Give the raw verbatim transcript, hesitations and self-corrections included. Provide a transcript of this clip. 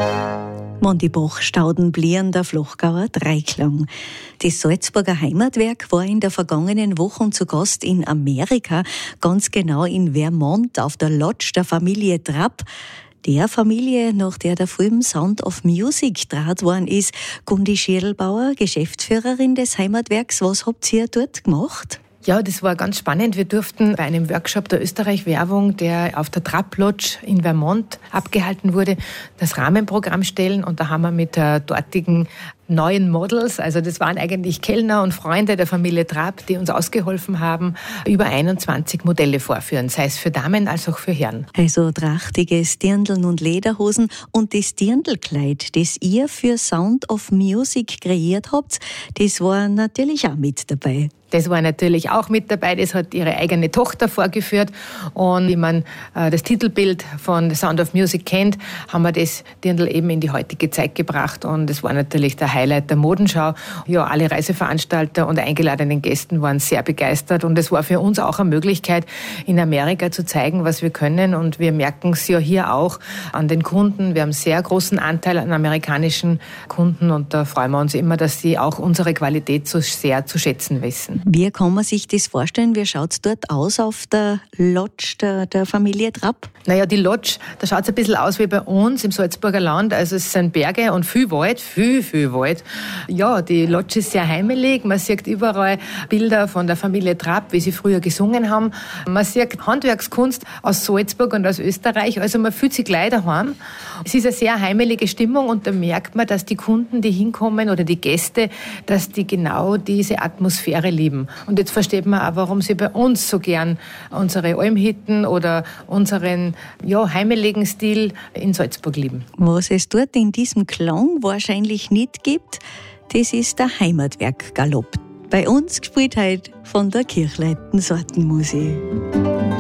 Wenn die Bachstauden blieren, der Flachgauer Dreiklang. Das Salzburger Heimatwerk war in der vergangenen Woche zu Gast in Amerika, ganz genau in Vermont auf der Lodge der Familie Trapp. Der Familie, nach der der Film Sound of Music gedreht worden ist. Gundi Schirlbauer, Geschäftsführerin des Heimatwerks, was habt ihr dort gemacht? Ja, das war ganz spannend. Wir durften bei einem Workshop der Österreich-Werbung, der auf der Trapp Lodge in Vermont abgehalten wurde, das Rahmenprogramm stellen. Und da haben wir mit der dortigen neuen Models, also das waren eigentlich Kellner und Freunde der Familie Trapp, die uns ausgeholfen haben, über einundzwanzig Modelle vorführen, sei es für Damen als auch für Herren. Also trachtiges Dirndln und Lederhosen und das Dirndlkleid, das ihr für Sound of Music kreiert habt, das war natürlich auch mit dabei. Das war natürlich auch mit dabei, das hat ihre eigene Tochter vorgeführt und wie man äh, das Titelbild von The Sound of Music kennt, haben wir das Dirndl eben in die heutige Zeit gebracht und das war natürlich der Highlight der Modenschau. Ja, alle Reiseveranstalter und eingeladenen Gästen waren sehr begeistert und es war für uns auch eine Möglichkeit, in Amerika zu zeigen, was wir können und wir merken es ja hier auch an den Kunden. Wir haben einen sehr großen Anteil an amerikanischen Kunden und da freuen wir uns immer, dass sie auch unsere Qualität so sehr zu schätzen wissen. Wie kann man sich das vorstellen? Wie schaut es dort aus auf der Lodge der, der Familie Trapp? Naja, die Lodge, da schaut es ein bisschen aus wie bei uns im Salzburger Land. Also es sind Berge und viel Wald, viel, viel Wald. Ja, die Lodge ist sehr heimelig. Man sieht überall Bilder von der Familie Trapp, wie sie früher gesungen haben. Man sieht Handwerkskunst aus Salzburg und aus Österreich. Also man fühlt sich gleich daheim. Es ist eine sehr heimelige Stimmung und da merkt man, dass die Kunden, die hinkommen oder die Gäste, dass die genau diese Atmosphäre lieben. Und jetzt versteht man auch, warum sie bei uns so gern unsere Almhütten oder unseren ja, heimeligen Stil in Salzburg lieben. Was es dort in diesem Klang wahrscheinlich nicht gibt, das ist der Heimatwerk Galopp. Bei uns gespielt heute von der Kirchleiten Sortenmusik.